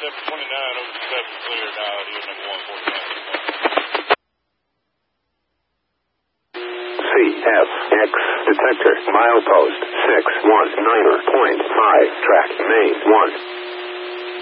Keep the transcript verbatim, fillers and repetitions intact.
seven twenty-nine, over seven clear, now it is number one forty-nine. C F X detector, milepost six one niner point five, track main one.